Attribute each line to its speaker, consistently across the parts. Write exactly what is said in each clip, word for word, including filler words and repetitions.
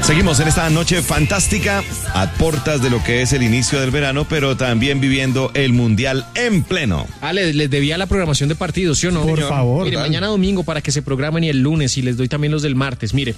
Speaker 1: Seguimos en esta noche fantástica, a puertas de lo que es el inicio del verano, pero también viviendo el Mundial en pleno.
Speaker 2: Ah, les, les debía la programación de partidos, ¿sí o no?
Speaker 3: Por
Speaker 2: señor?
Speaker 3: favor.
Speaker 2: Mire,
Speaker 3: ¿verdad?
Speaker 2: mañana domingo para que se programen y el lunes, y les doy también los del martes. Mire,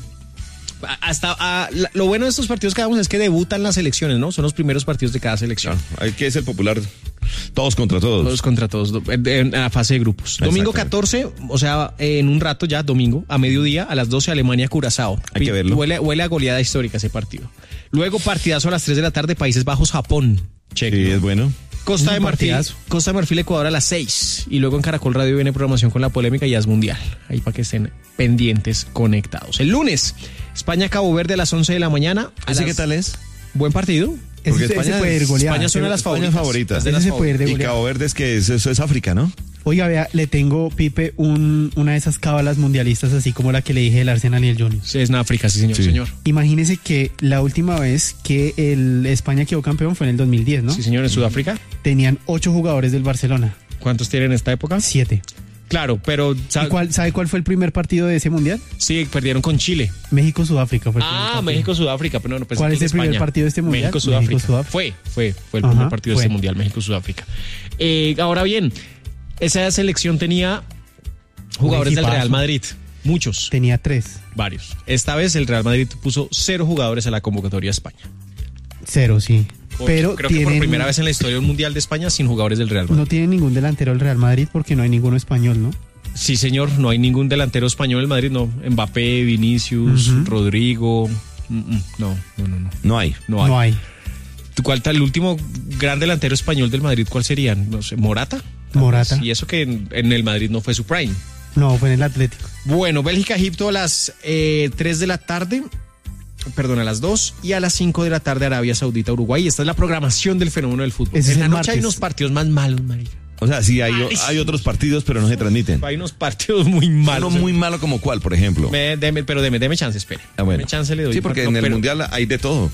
Speaker 2: hasta a, la, lo bueno de estos partidos que hagamos es que debutan las selecciones, ¿no? Son los primeros partidos de cada selección.
Speaker 1: Hay que es el popular, todos contra todos.
Speaker 2: Todos contra todos, en, en la fase de grupos. Domingo catorce, o sea, en un rato ya, domingo, a mediodía, a las doce, Alemania-Curazao.
Speaker 1: Hay que verlo.
Speaker 2: Huele, huele a goleada histórica ese partido. Luego, partidazo a las tres de la tarde, Países Bajos-Japón. Check.
Speaker 1: Sí, es bueno.
Speaker 2: Costa de Marfil,
Speaker 3: partidazo.
Speaker 2: Costa de Marfil, Ecuador a las seis. Y luego en Caracol Radio viene programación con la polémica y ya es mundial. Ahí para que estén pendientes, conectados. El lunes, España-Cabo Verde a las once de la mañana.
Speaker 1: ¿Ese qué tal es?
Speaker 2: Buen partido.
Speaker 1: Porque
Speaker 3: Ese,
Speaker 1: España
Speaker 3: ese puede ir
Speaker 1: es-
Speaker 3: goleada.
Speaker 2: España es una de las
Speaker 1: España
Speaker 2: favoritas.
Speaker 1: favorita.
Speaker 2: Es de
Speaker 3: Ese
Speaker 2: las
Speaker 3: se puede ir de
Speaker 1: Y
Speaker 3: goleada.
Speaker 1: Cabo Verde es que eso, eso es África, ¿no?
Speaker 3: Oiga, vea, le tengo, Pipe, un, una de esas cábalas mundialistas, así como la que le dije del Arsenal y el Junior.
Speaker 2: Sí, es en África, sí, señor.
Speaker 1: Sí.
Speaker 2: señor.
Speaker 3: Imagínese que la última vez que el España quedó campeón fue en el dos mil diez, ¿no?
Speaker 2: Sí, señor, en Sudáfrica.
Speaker 3: Tenían ocho jugadores del Barcelona,
Speaker 2: ¿Cuántos tienen en esta época?
Speaker 3: siete.
Speaker 2: Claro, pero
Speaker 3: ¿Y
Speaker 2: ¿sabe,
Speaker 3: cuál, ¿Sabe cuál fue el primer partido de ese mundial?
Speaker 2: sí, perdieron con Chile.
Speaker 3: México-Sudáfrica fue el primer
Speaker 2: Ah,
Speaker 3: partido.
Speaker 2: México-Sudáfrica, pero no, no pensé
Speaker 3: ¿Cuál
Speaker 2: que
Speaker 3: es el primer
Speaker 2: España.
Speaker 3: partido de este mundial?
Speaker 2: México-Sudáfrica.
Speaker 3: México-Sudáfrica.
Speaker 2: Fue, fue, fue el
Speaker 3: Ajá,
Speaker 2: primer partido
Speaker 3: fue.
Speaker 2: de este mundial, México-Sudáfrica. Eh, ahora bien, esa selección tenía jugadores del
Speaker 3: equipazo.
Speaker 2: Real Madrid. Muchos,
Speaker 3: Tenía tres,
Speaker 2: varios. Esta vez el Real Madrid puso cero jugadores a la convocatoria de España.
Speaker 3: cero, sí.
Speaker 2: Por-
Speaker 3: Pero
Speaker 2: creo que
Speaker 3: tienen,
Speaker 2: por primera vez en la historia de un mundial de España sin jugadores del Real Madrid.
Speaker 3: no tiene ningún delantero el Real Madrid porque no hay ninguno español, ¿no?
Speaker 2: Sí, señor, no hay ningún delantero español en Madrid, no. Mbappé, Vinicius,
Speaker 3: Ujú.
Speaker 2: Rodrigo. mm, mm, No, no, no, no.
Speaker 1: No hay.
Speaker 2: No hay.
Speaker 3: No hay.
Speaker 2: ¿Tú ¿Cuál tal el último gran delantero español del Madrid? ¿Cuál sería? No sé, Morata. Tal
Speaker 3: Morata.
Speaker 2: vez. Y eso que en, en el Madrid no fue su prime.
Speaker 3: No, fue en el Atlético.
Speaker 2: Bueno, Bélgica-Egipto a las eh, tres de la tarde. Perdón, a las dos. Y a las cinco de la tarde Arabia Saudita-Uruguay. Esta es la programación del fenómeno del fútbol.
Speaker 3: Ese es
Speaker 2: en la
Speaker 3: el
Speaker 2: noche hay
Speaker 3: martes.
Speaker 2: unos partidos más malos, marica.
Speaker 1: O sea, sí hay,
Speaker 2: Ay,
Speaker 1: hay otros partidos, pero no se transmiten.
Speaker 2: Hay unos partidos muy malos.
Speaker 1: Uno muy malo como cuál, por ejemplo.
Speaker 2: Me- deme- pero deme, deme chance, espere.
Speaker 1: Ah, bueno.
Speaker 2: Deme chance, le doy.
Speaker 1: Sí, porque
Speaker 2: No,
Speaker 1: en el
Speaker 2: pero-
Speaker 1: Mundial hay de todo.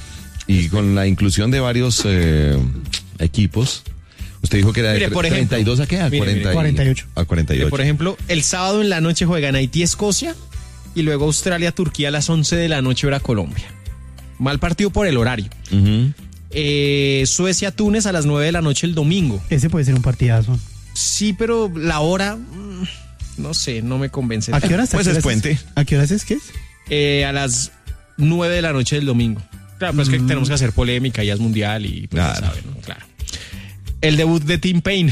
Speaker 1: Y con la inclusión de varios eh, equipos, usted dijo que era de
Speaker 2: Mire, por ejemplo,
Speaker 1: treinta y dos a qué? A
Speaker 2: mire, mire.
Speaker 1: cuarenta y-
Speaker 3: cuarenta y ocho.
Speaker 1: A cuarenta y
Speaker 2: Mire,
Speaker 1: ocho.
Speaker 2: por ejemplo, el sábado en la noche juegan Haití-Escocia y luego Australia-Turquía a las once de la noche hora Colombia. Mal partido por el horario.
Speaker 1: Ujú.
Speaker 2: Eh, Suecia-Túnez a las nueve de la noche el domingo.
Speaker 3: Ese puede ser un partidazo.
Speaker 2: Sí, pero la hora, mm, no sé, no me convence.
Speaker 3: ¿A qué horas?
Speaker 1: Pues
Speaker 3: ¿A qué
Speaker 1: es
Speaker 3: horas
Speaker 1: puente.
Speaker 3: ¿A qué horas es que es?
Speaker 2: Eh, a las nueve de la noche del domingo. Claro, pues es que tenemos que hacer polémica, ya es mundial y pues ya
Speaker 1: Claro.
Speaker 2: saben, ¿no? Claro. El debut de Tim Payne.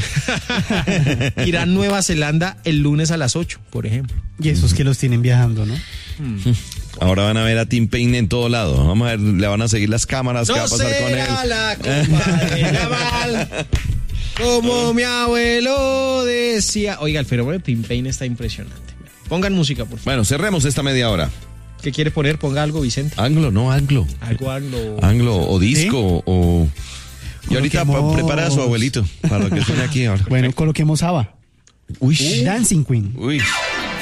Speaker 2: Irán Nueva Zelanda el lunes a las ocho, por ejemplo.
Speaker 3: Y esos que los tienen viajando, ¿no?
Speaker 1: Ahora van a ver a Tim Payne en todo lado. Vamos a ver, le van a seguir las cámaras. ¿Qué va a pasar con él?
Speaker 2: la copa de Naval, como mi abuelo decía. Oiga, el fenómeno de Tim Payne está impresionante. Pongan música, por favor.
Speaker 1: Bueno, cerremos esta media hora.
Speaker 2: ¿Qué quiere poner? Ponga algo, Vicente.
Speaker 1: Anglo, no anglo.
Speaker 2: Algo, algo.
Speaker 1: Anglo o disco o... Y ahorita pa-
Speaker 3: Coloquemos-
Speaker 1: prepara a su abuelito para que suene aquí ahora.
Speaker 3: Bueno, coloquemos ABBA.
Speaker 1: Uy.
Speaker 3: Dancing Queen.
Speaker 1: Uy.